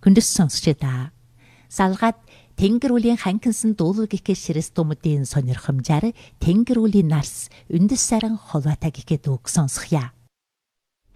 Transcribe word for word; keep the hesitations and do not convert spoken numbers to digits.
Хүндэс сонсчдаа. Салгаад Тэнгэр үлийн ханкинсан дуулал гихэ ширэс думдын сонирхомжаар Тэнгэр үлийн нарс үндэс саран холбоотой гихэ дүүг сонсхья.